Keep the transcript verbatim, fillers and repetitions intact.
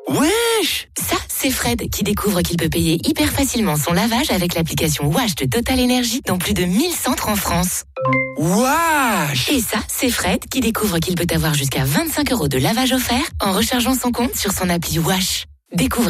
Wesh! Ça, c'est Fred qui découvre qu'il peut payer hyper facilement son lavage avec l'application Wash de Total Energy dans plus de mille centres en France. Wesh! Et ça, c'est Fred qui découvre qu'il peut avoir jusqu'à vingt-cinq euros de lavage offert en rechargeant son compte sur son appli Wash. Découvrez